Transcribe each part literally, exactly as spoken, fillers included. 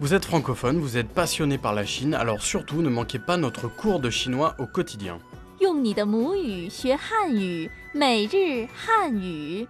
Vous êtes francophone, vous êtes passionné par la Chine, alors surtout ne manquez pas notre cours de chinois au quotidien. 用你的母语学汉语，每日汉语。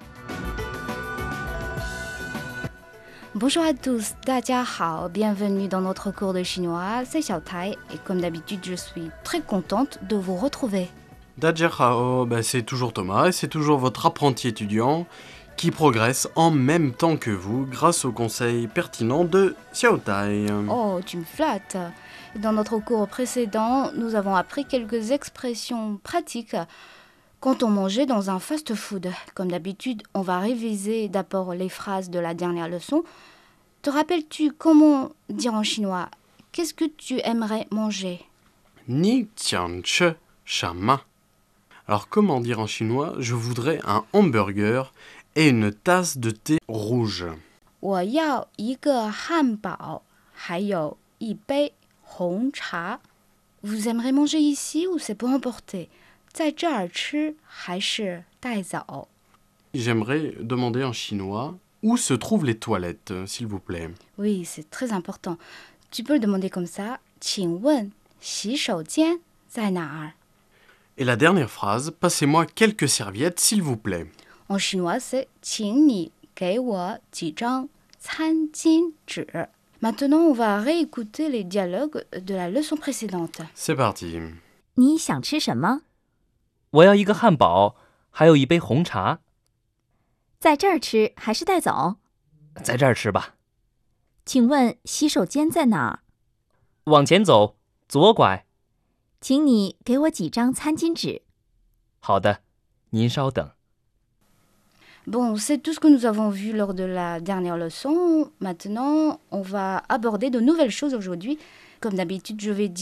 Bonjour à tous, 大家好, bienvenue dans notre cours de chinois, c'est Xiao Tai et comme d'habitude je suis très contente de vous retrouver. Dajiahao, ben c'est toujours Thomas et c'est toujours votre apprenti étudiant qui progresse en même temps que vous grâce aux conseils pertinents de Xiao Tai. Oh, tu me flattes. Dans notre cours précédent, nous avons appris quelques expressions pratiques quand on mangeait dans un fast-food. Comme d'habitude, on va réviser d'abord les phrases de la dernière leçon. Te rappelles-tu comment dire en chinois « Qu'est-ce que tu aimerais manger » Ni tian che shama. Alors comment dire en chinois « Je voudrais un hamburger et une tasse de thé rouge ». 我要一个汉堡，还有一杯红茶。 Vous aimerez manger ici ou c'est pour emporter 在这儿吃还是带走 J'aimerais demander en chinois où se trouvent les toilettes, s'il vous plaît. Oui, c'est très important. Tu peux le demander comme ça. 请问洗手间在哪儿 Et la dernière phrase, passez-moi quelques serviettes, s'il vous plaît. En chinois, c'est 请你给我几张餐巾纸 Maintenant, on va réécouter les dialogues de la leçon précédente. C'est parti. 你想吃什么？ 我要一个汉堡，还有一杯红茶。 在这儿吃还是带走？ 在这儿吃吧。 请问洗手间在哪儿？ 往前走，左拐。 请你给我几张餐巾纸。 好的，您稍等。 Bon, c'est tout ce que nous avons vu lors de la dernière leçon. Maintenant, on va aborder de nouvelles choses aujourd'hui. Comme d'habitude, je vais dire